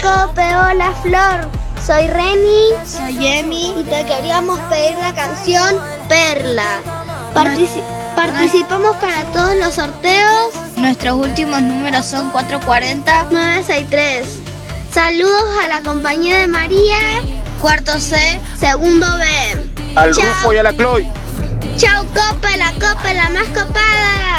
Cope, hola Flor. Soy Reni. Soy Emi. Y te queríamos pedir la canción Perla. Participamos para todos los sorteos. Nuestros últimos números son 440 963. Saludos a la compañía de María. Cuarto C, segundo B. Al Rufo y a la Chloe. Chau Cope, la más copada.